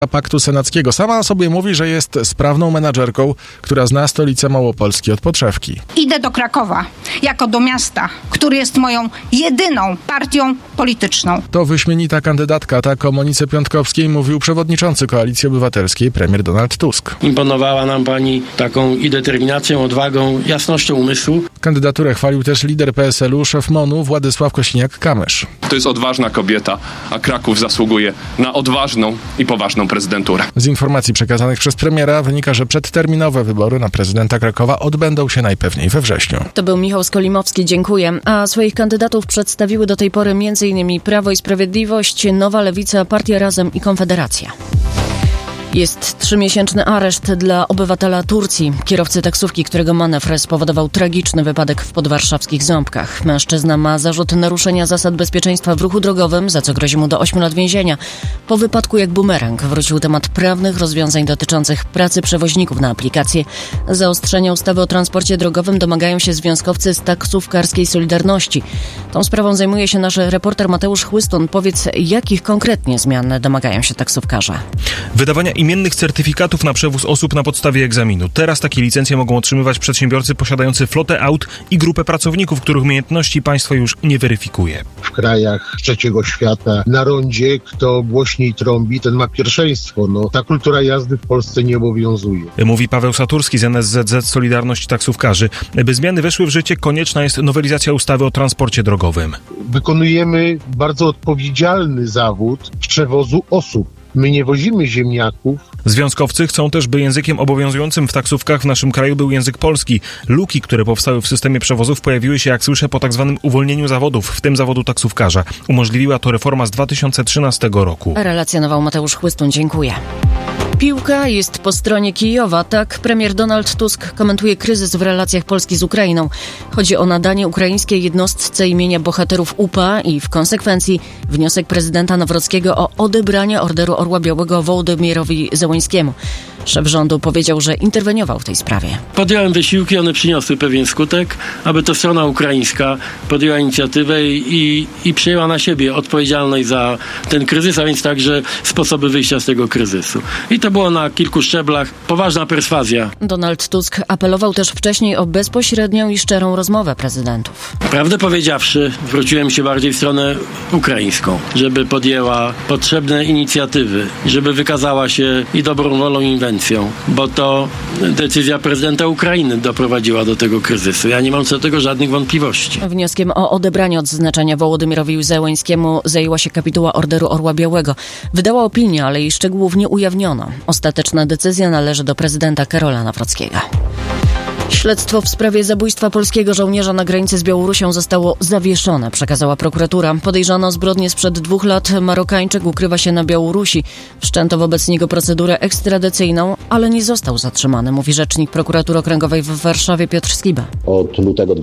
Paktu Senackiego. Sama o sobie mówi, że jest sprawną menadżerką, która zna stolicę Małopolski od podszewki. Idę do Krakowa, jako do miasta, który jest moją jedyną partią polityczną. To wyśmienita kandydatka, tak o Monice Piątkowskiej mówił przewodniczący Koalicji Obywatelskiej, premier Donald Tusk. Imponowała nam pani taką i determinacją, odwagą, jasnością umysłu. Kandydaturę chwalił też lider PSL-u, szef MON-u Władysław Kosiniak-Kamysz. To jest odważna kobieta, a Kraków zasługuje na odważną i poważną prezydenturę. Z informacji przekazanych przez premiera wynika, że przedterminowe wybory na prezydenta Krakowa odbędą się najpewniej we wrześniu. To był Michał Skolimowski, dziękuję. A swoich kandydatów przedstawiły do tej pory m.in. Prawo i Sprawiedliwość, Nowa Lewica, Partia Razem i Konfederacja. Jest 3-miesięczny areszt dla obywatela Turcji, kierowcy taksówki, którego manewr spowodował tragiczny wypadek w podwarszawskich Ząbkach. Mężczyzna ma zarzut naruszenia zasad bezpieczeństwa w ruchu drogowym, za co grozi mu do 8 lat więzienia. Po wypadku jak bumerang wrócił temat prawnych rozwiązań dotyczących pracy przewoźników na aplikację. Zaostrzenia ustawy o transporcie drogowym domagają się związkowcy z taksówkarskiej Solidarności. Tą sprawą zajmuje się nasz reporter Mateusz Chłystun. Powiedz, jakich konkretnie zmian domagają się taksówkarze? Wydawania imiennych certyfikatów na przewóz osób na podstawie egzaminu. Teraz takie licencje mogą otrzymywać przedsiębiorcy posiadający flotę aut i grupę pracowników, których umiejętności państwo już nie weryfikuje. W krajach trzeciego świata na rondzie kto głośniej trąbi, ten ma pierwszeństwo. Ta kultura jazdy w Polsce nie obowiązuje. Mówi Paweł Saturski z NSZZ Solidarność Taksówkarzy. By zmiany weszły w życie, konieczna jest nowelizacja ustawy o transporcie drogowym. Wykonujemy bardzo odpowiedzialny zawód przewozu osób. My nie wozimy ziemniaków. Związkowcy chcą też, by językiem obowiązującym w taksówkach w naszym kraju był język polski. Luki, które powstały w systemie przewozów, pojawiły się, jak słyszę, po tak zwanym uwolnieniu zawodów, w tym zawodu taksówkarza. Umożliwiła to reforma z 2013 roku. Relacjonował Mateusz Chłystun, dziękuję. Piłka jest po stronie Kijowa. Tak premier Donald Tusk komentuje kryzys w relacjach Polski z Ukrainą. Chodzi o nadanie ukraińskiej jednostce imienia bohaterów UPA i w konsekwencji wniosek prezydenta Nawrockiego o odebranie Orderu Orła Białego Wołodymyrowi Zełańskiemu. Szef rządu powiedział, że interweniował w tej sprawie. Podjąłem wysiłki, one przyniosły pewien skutek, aby to strona ukraińska podjęła inicjatywę i przyjęła na siebie odpowiedzialność za ten kryzys, a więc także sposoby wyjścia z tego kryzysu. I to było na kilku szczeblach poważna perswazja. Donald Tusk apelował też wcześniej o bezpośrednią i szczerą rozmowę prezydentów. Prawdę powiedziawszy, zwróciłem się bardziej w stronę ukraińską, żeby podjęła potrzebne inicjatywy, żeby wykazała się i dobrą wolą inwencją, bo to decyzja prezydenta Ukrainy doprowadziła do tego kryzysu. Ja nie mam co do tego żadnych wątpliwości. Wnioskiem o odebranie odznaczenia Wołodymyrowi Zełańskiemu zajęła się kapituła Orderu Orła Białego. Wydała opinię, ale jej szczegółów nie ujawniono. Ostateczna decyzja należy do prezydenta Karola Nawrockiego. Śledztwo w sprawie zabójstwa polskiego żołnierza na granicy z Białorusią zostało zawieszone, przekazała prokuratura. Podejrzany o zbrodnię sprzed 2 lat Marokańczyk ukrywa się na Białorusi. Wszczęto wobec niego procedurę ekstradycyjną, ale nie został zatrzymany, mówi rzecznik prokuratury okręgowej w Warszawie Piotr Skiba. Od lutego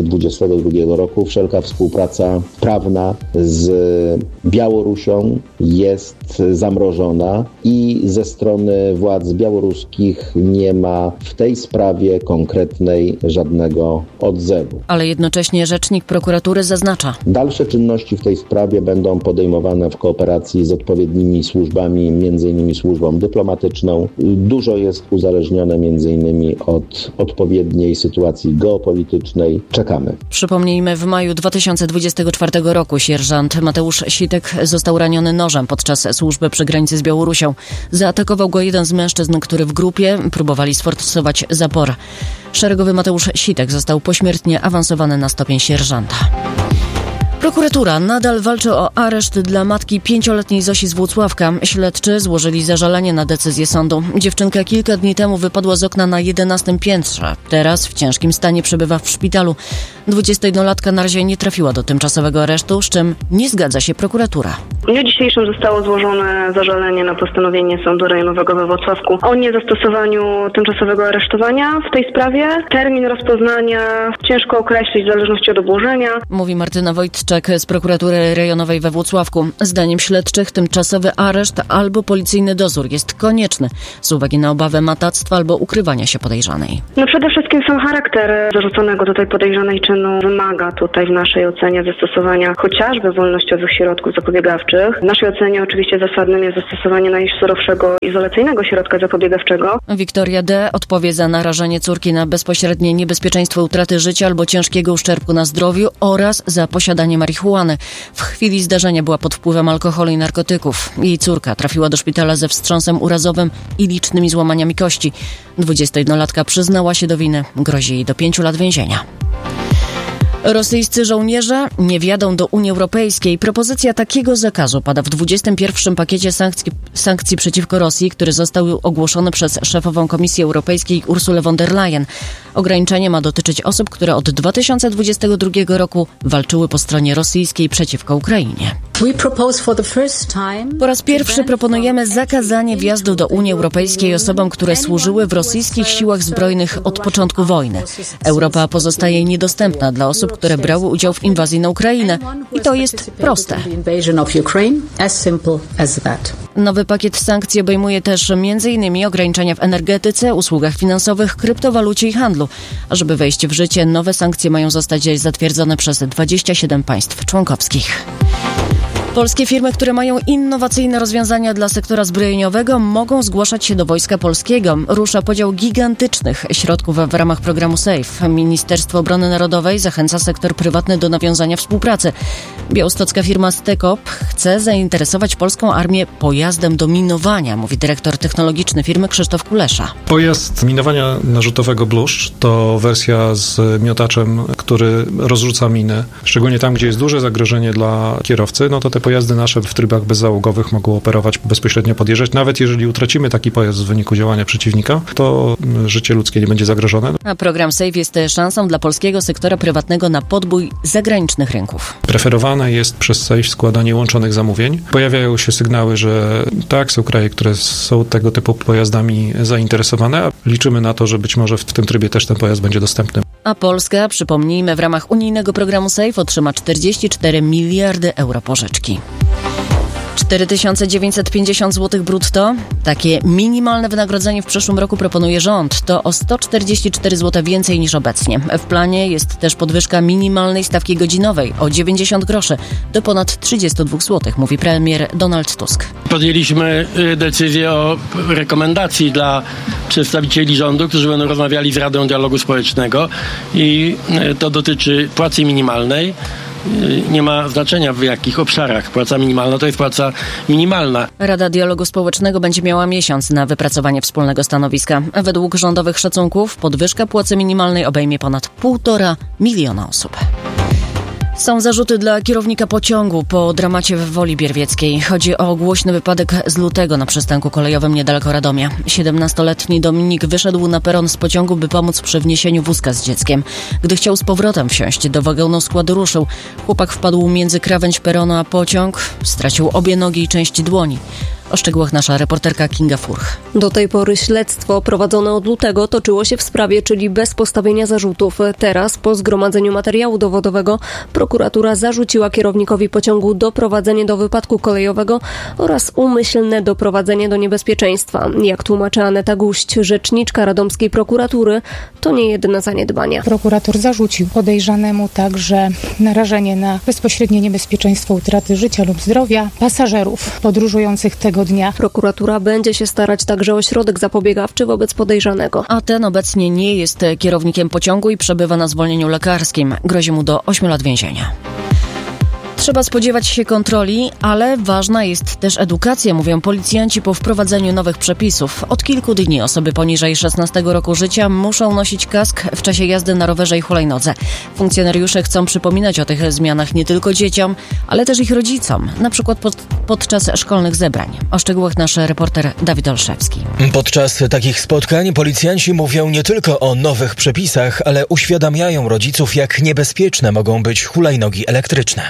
2022 roku wszelka współpraca prawna z Białorusią jest zamrożona i ze strony władz białoruskich nie ma w tej sprawie konkretnej żadnego odzewu. Ale jednocześnie rzecznik prokuratury zaznacza: dalsze czynności w tej sprawie będą podejmowane w kooperacji z odpowiednimi służbami, m.in. służbą dyplomatyczną. Dużo jest uzależnione m.in. od odpowiedniej sytuacji geopolitycznej. Czekamy. Przypomnijmy, w maju 2024 roku sierżant Mateusz Sitek został raniony nożem podczas służby przy granicy z Białorusią. Zaatakował go jeden z mężczyzn, który w grupie próbowali sforsować zapor. Szeregowy Mateusz Sitek został pośmiertnie awansowany na stopień sierżanta. Prokuratura nadal walczy o areszt dla matki 5-letniej Zosi z Włocławka. Śledczy złożyli zażalenie na decyzję sądu. Dziewczynka kilka dni temu wypadła z okna na 11 piętrze. Teraz w ciężkim stanie przebywa w szpitalu. 21-latka na razie nie trafiła do tymczasowego aresztu, z czym nie zgadza się prokuratura. W dniu dzisiejszym zostało złożone zażalenie na postanowienie Sądu Rejonowego we Włocławku o niezastosowaniu tymczasowego aresztowania w tej sprawie. Termin rozpoznania ciężko określić w zależności od obłożenia. Mówi Martyna Wojtczyk, Szewczak z prokuratury rejonowej we Włocławku. Zdaniem śledczych tymczasowy areszt albo policyjny dozór jest konieczny z uwagi na obawę matactwa albo ukrywania się podejrzanej. Przede wszystkim sam charakter zarzuconego tutaj podejrzanej czynu wymaga tutaj w naszej ocenie zastosowania chociażby wolnościowych środków zapobiegawczych. W naszej ocenie oczywiście zasadnym jest zastosowanie najsurowszego izolacyjnego środka zapobiegawczego. Wiktoria D. odpowie za narażenie córki na bezpośrednie niebezpieczeństwo utraty życia albo ciężkiego uszczerbku na zdrowiu oraz za posiadanie marihuany. W chwili zdarzenia była pod wpływem alkoholu i narkotyków. Jej córka trafiła do szpitala ze wstrząsem urazowym i licznymi złamaniami kości. 21-latka przyznała się do winy. Grozi jej do 5 lat więzienia. Rosyjscy żołnierze nie wjadą do Unii Europejskiej. Propozycja takiego zakazu pada w 21. pakiecie sankcji przeciwko Rosji, który został ogłoszony przez szefową Komisji Europejskiej Ursulę von der Leyen. Ograniczenie ma dotyczyć osób, które od 2022 roku walczyły po stronie rosyjskiej przeciwko Ukrainie. Po raz pierwszy proponujemy zakazanie wjazdu do Unii Europejskiej osobom, które służyły w rosyjskich siłach zbrojnych od początku wojny. Europa pozostaje niedostępna dla osób, które brały udział w inwazji na Ukrainę. I to jest proste. Nowy pakiet sankcji obejmuje też m.in. ograniczenia w energetyce, usługach finansowych, kryptowalucie i handlu. A żeby wejść w życie, nowe sankcje mają zostać zatwierdzone przez 27 państw członkowskich. Polskie firmy, które mają innowacyjne rozwiązania dla sektora zbrojeniowego, mogą zgłaszać się do Wojska Polskiego. Rusza podział gigantycznych środków w ramach programu SAFE. Ministerstwo Obrony Narodowej zachęca sektor prywatny do nawiązania współpracy. Białostocka firma Stekop chce zainteresować polską armię pojazdem do minowania, mówi dyrektor technologiczny firmy Krzysztof Kulesza. Pojazd minowania narzutowego Bluszcz to wersja z miotaczem, który rozrzuca miny. Szczególnie tam, gdzie jest duże zagrożenie dla kierowcy, no to te pojazdy nasze w trybach bezzałogowych mogą operować, bezpośrednio podjeżdżać. Nawet jeżeli utracimy taki pojazd w wyniku działania przeciwnika, to życie ludzkie nie będzie zagrożone. A program SAFE jest szansą dla polskiego sektora prywatnego na podbój zagranicznych rynków. Preferowane jest przez SAFE składanie łączonych zamówień. Pojawiają się sygnały, że tak, są kraje, które są tego typu pojazdami zainteresowane, a liczymy na to, że być może w tym trybie też ten pojazd będzie dostępny. A Polska, przypomnijmy, w ramach unijnego programu SAFE otrzyma 44 miliardy euro pożyczki. 4950 zł brutto. Takie minimalne wynagrodzenie w przyszłym roku proponuje rząd. To o 144 zł więcej niż obecnie. W planie jest też podwyżka minimalnej stawki godzinowej o 90 groszy do ponad 32 zł, mówi premier Donald Tusk. Podjęliśmy decyzję o rekomendacji dla przedstawicieli rządu, którzy będą rozmawiali z Radą Dialogu Społecznego i to dotyczy płacy minimalnej. Nie ma znaczenia w jakich obszarach. Płaca minimalna to jest płaca minimalna. Rada Dialogu Społecznego będzie miała miesiąc na wypracowanie wspólnego stanowiska. Według rządowych szacunków podwyżka płacy minimalnej obejmie ponad 1,5 miliona osób. Są zarzuty dla kierownika pociągu po dramacie w Woli Bierwieckiej. Chodzi o głośny wypadek z lutego na przystanku kolejowym niedaleko Radomia. 17-letni Dominik wyszedł na peron z pociągu, by pomóc przy wniesieniu wózka z dzieckiem. Gdy chciał z powrotem wsiąść do wagonu, skład ruszył. Chłopak wpadł między krawędź peronu a pociąg. Stracił obie nogi i część dłoni. O szczegółach nasza reporterka Kinga Furch. Do tej pory śledztwo prowadzone od lutego toczyło się w sprawie, czyli bez postawienia zarzutów. Teraz, po zgromadzeniu materiału dowodowego, prokuratura zarzuciła kierownikowi pociągu doprowadzenie do wypadku kolejowego oraz umyślne doprowadzenie do niebezpieczeństwa. Jak tłumaczy Aneta Guść, rzeczniczka radomskiej prokuratury, to nie jedyne zaniedbania. Prokurator zarzucił podejrzanemu także narażenie na bezpośrednie niebezpieczeństwo utraty życia lub zdrowia pasażerów podróżujących tego dnia. Prokuratura będzie się starać także o środek zapobiegawczy wobec podejrzanego. A ten obecnie nie jest kierownikiem pociągu i przebywa na zwolnieniu lekarskim. Grozi mu do 8 lat więzienia. Trzeba spodziewać się kontroli, ale ważna jest też edukacja, mówią policjanci po wprowadzeniu nowych przepisów. Od kilku dni osoby poniżej 16 roku życia muszą nosić kask w czasie jazdy na rowerze i hulajnodze. Funkcjonariusze chcą przypominać o tych zmianach nie tylko dzieciom, ale też ich rodzicom, na przykład podczas szkolnych zebrań. O szczegółach nasz reporter Dawid Olszewski. Podczas takich spotkań policjanci mówią nie tylko o nowych przepisach, ale uświadamiają rodziców, jak niebezpieczne mogą być hulajnogi elektryczne. Młodzież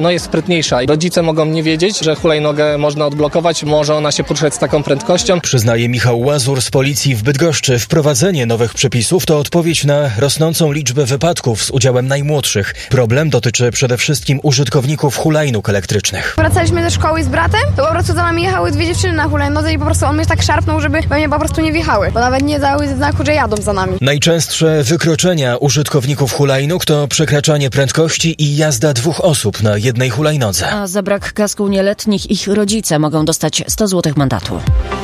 jest sprytniejsza. Rodzice mogą nie wiedzieć, że hulajnogę można odblokować, może ona się poruszać z taką prędkością. Przyznaje Michał Łazur z policji w Bydgoszczy. Wprowadzenie nowych przepisów to odpowiedź na rosnącą liczbę wypadków z udziałem najmłodszych. Problem dotyczy przede wszystkim użytkowników hulajnóg elektrycznych. Wracaliśmy ze szkoły z bratem, to po prostu za nami jechały dwie dziewczyny na hulajnodze i po prostu on mnie tak szarpnął, żeby we mnie po prostu nie wjechały, bo nawet nie dały znaku, że jadą za nami. Najczęstsze wykroczenia użytkowników hulajnóg to przekraczanie prędkości i jazda 2 osób na jednej hulajnodze. A za brak kasku nieletnich ich rodzice mogą dostać 100 zł mandatu.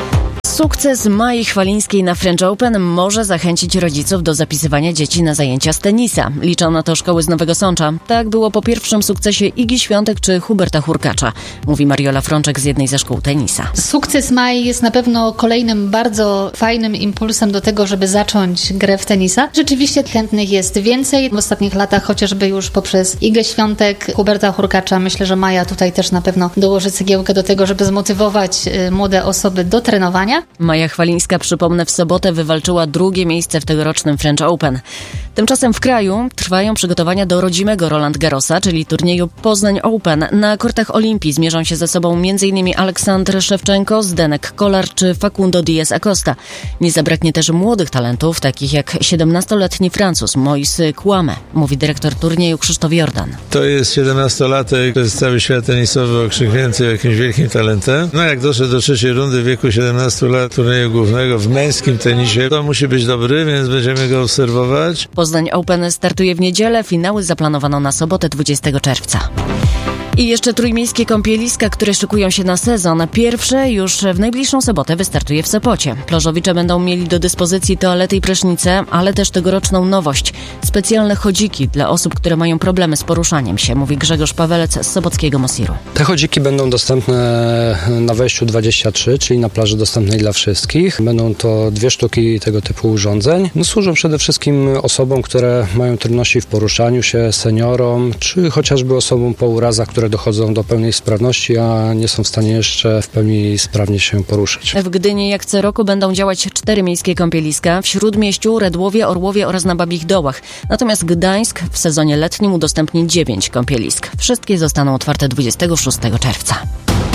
Sukces Mai Chwalińskiej na French Open może zachęcić rodziców do zapisywania dzieci na zajęcia z tenisa. Liczą na to szkoły z Nowego Sącza. Tak było po pierwszym sukcesie Igi Świątek czy Huberta Hurkacza, mówi Mariola Frączek z jednej ze szkół tenisa. Sukces Mai jest na pewno kolejnym bardzo fajnym impulsem do tego, żeby zacząć grę w tenisa. Rzeczywiście chętnych jest więcej. W ostatnich latach chociażby już poprzez Igę Świątek, Huberta Hurkacza, myślę, że Maja tutaj też na pewno dołoży cegiełkę do tego, żeby zmotywować młode osoby do trenowania. Maja Chwalińska, przypomnę, w sobotę wywalczyła 2. miejsce w tegorocznym French Open. Tymczasem w kraju trwają przygotowania do rodzimego Roland Garrosa, czyli turnieju Poznań Open. Na kortach Olimpii zmierzą się ze sobą m.in. Aleksandr Szewczenko, Zdenek Kolar czy Facundo Diaz Acosta. Nie zabraknie też młodych talentów, takich jak 17-letni Francuz Moïse Kouame, mówi dyrektor turnieju Krzysztof Jordan. To jest 17-latek, to jest cały świat tenisowy okrzyknięty jakimś wielkim talentem. Jak doszedł do 3. rundy w wieku 17 lat turnieju głównego w męskim tenisie, to musi być dobry, więc będziemy go obserwować. Poznań Open startuje w niedzielę, finały zaplanowano na sobotę 20 czerwca. I jeszcze trójmiejskie kąpieliska, które szykują się na sezon. Pierwsze już w najbliższą sobotę wystartuje w Sopocie. Plażowicze będą mieli do dyspozycji toalety i prysznice, ale też tegoroczną nowość. Specjalne chodziki dla osób, które mają problemy z poruszaniem się, mówi Grzegorz Pawelec z sobockiego Mosiru. Te chodziki będą dostępne na wejściu 23, czyli na plaży dostępnej dla wszystkich. Będą to 2 sztuki tego typu urządzeń. Służą przede wszystkim osobom, które mają trudności w poruszaniu się, seniorom, czy chociażby osobom po urazach, które dochodzą do pełnej sprawności, a nie są w stanie jeszcze w pełni sprawnie się poruszać. W Gdyni jak co roku będą działać 4 miejskie kąpieliska, w Śródmieściu, Redłowie, Orłowie oraz na Babich Dołach. Natomiast Gdańsk w sezonie letnim udostępni 9 kąpielisk. Wszystkie zostaną otwarte 26 czerwca.